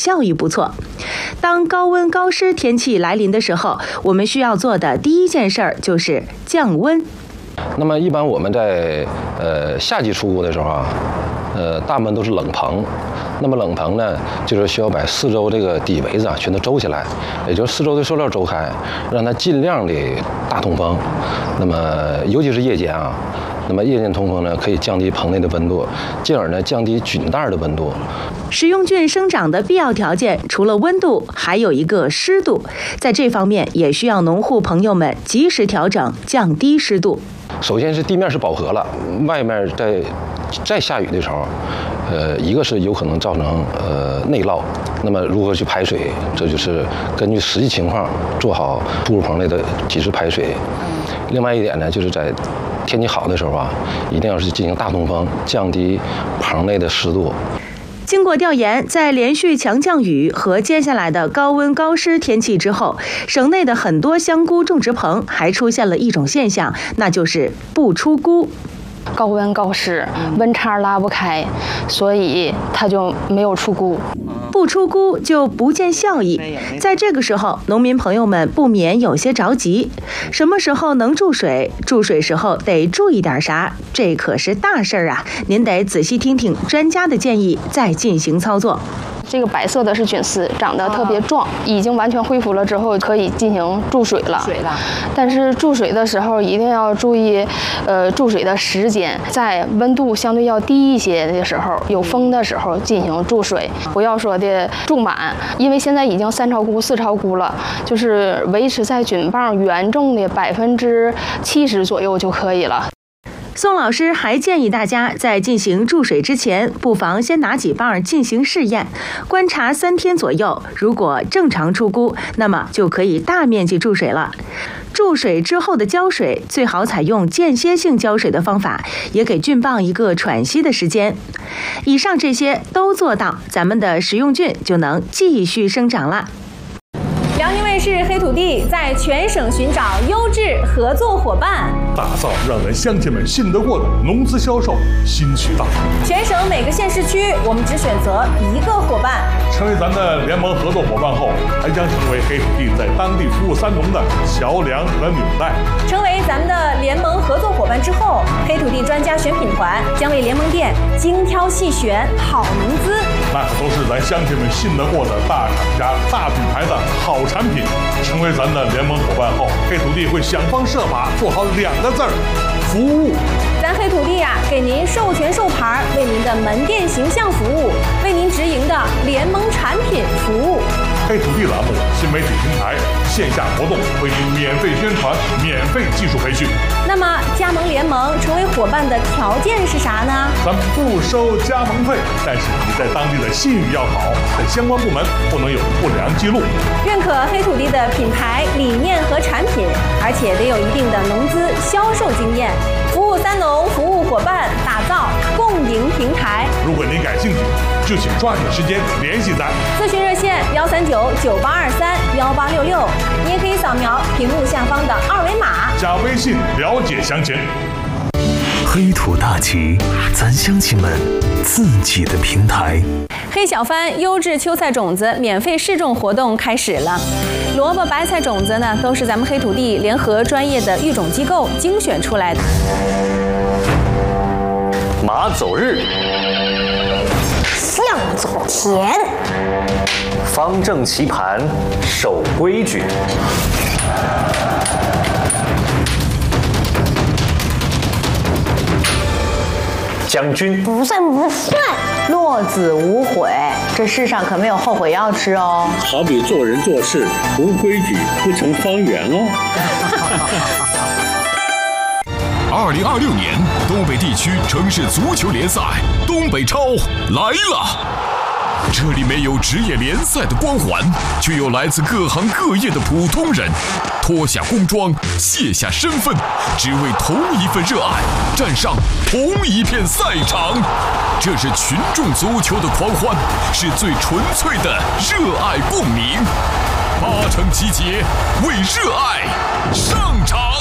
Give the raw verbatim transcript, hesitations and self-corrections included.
效益不错。当高温高湿天气来临的时候，我们需要做的第一件事儿就是降温。 那么一般我们在呃夏季出锅的时候啊，呃大部分都是冷棚。那么冷棚呢，就是需要把四周这个底围子啊全都周起来，也就是四周的塑料周开，让它尽量的大通风。那么尤其是夜间啊，那么夜间通风呢，可以降低棚内的温度，进而呢降低菌蛋的温度。 食用菌生长的必要条件，除了温度，还有一个湿度。在这方面，也需要农户朋友们及时调整，降低湿度。 首先是地面是饱和了，外面在再下雨的时候，呃，一个是有可能造成呃内涝，那么如何去排水，这就是根据实际情况做好出入棚内的及时排水。另外一点呢，就是在天气好的时候啊，一定要是进行大通风，降低棚内的湿度。 经过调研，在连续强降雨和接下来的高温高湿天气之后，省内的很多香菇种植棚还出现了一种现象，那就是不出菇。 高温高湿，温差拉不开，所以它就没有出菇。 不出菇就不见效益。在这个时候，农民朋友们不免有些着急：什么时候能注水？注水时候得注意点啥？这可是大事儿啊！您得仔细听听专家的建议，再进行操作。 这个白色的是菌丝，长得特别壮，已经完全恢复了之后，可以进行注水了。水了，但是注水的时候一定要注意，呃，注水的时间，在温度相对要低一些的时候，有风的时候进行注水，不要说的注满，因为现在已经三超菇、四超菇了，就是维持在菌棒原重的百分之七十左右就可以了。 宋老师还建议大家在进行注水之前，不妨先拿几棒进行试验，观察三天左右。如果正常出菇，那么就可以大面积注水了。注水之后的浇水最好采用间歇性浇水的方法，也给菌棒一个喘息的时间。以上这些都做到，咱们的食用菌就能继续生长了。 辽宁卫视黑土地在全省寻找优质合作伙伴， 打造让咱乡亲们信得过的农资销售新渠道。 全省每个县市区，我们只选择一个伙伴。 成为咱的联盟合作伙伴后，还将成为黑土地在当地服务三农的桥梁和纽带。 成为咱们的联盟合作伙伴之后，黑土地专家选品团将为联盟店精挑细选好农资， 那可都是咱乡亲们信得过的大厂家、大品牌的好产品。成为咱的联盟伙伴后，黑土地会想方设法做好两个字儿：服务。 咱黑土地呀、啊，给您授权授牌，为您的门店形象服务，为您直营的联盟产品服务。 黑土地栏目新媒体平台线下活动为您免费宣传、免费技术培训。 那么加盟联盟成为伙伴的条件是啥呢？ 咱不收加盟费，但是你在当地的信誉要好，在相关部门不能有不良记录。 认可黑土地的品牌理念和产品，而且得有一定的农资销售经验。服务三农，服务伙伴，打造共赢平台。 如果您感兴趣，就请抓紧时间联系咱。 咨询热线幺三九九八二三幺八六六，你也可以扫描屏幕下方的二维码， 加微信了解详情。 黑土大旗，咱乡亲们自己的平台。 黑小番优质秋菜种子免费试种活动开始了。萝卜、白菜种子呢，都是咱们黑土地联合专业的育种机构精选出来的。 马走日， 向左田， 方正棋盘，守规矩。将军不算不算， 落子无悔，这世上可没有后悔药吃哦。 好比做人做事无规矩不成方圆哦。 二零二六年东北地区城市足球联赛东北超来了。这里没有职业联赛的光环，却有来自各行各业的普通人，脱下工装，卸下身份，只为同一份热爱，站上同一片赛场。这是群众足球的狂欢，是最纯粹的热爱共鸣。八成集结，为热爱上场。